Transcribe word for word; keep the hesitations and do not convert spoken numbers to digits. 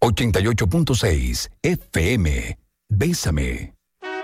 ochenta y ocho punto seis F M. Bésame.